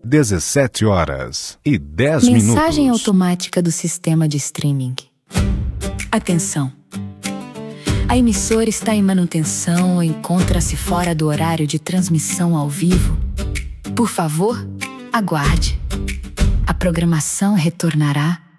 17h10. Mensagem automática do sistema de streaming. Atenção! A emissora está em manutenção ou encontra-se fora do horário de transmissão ao vivo. Por favor, aguarde. A programação retornará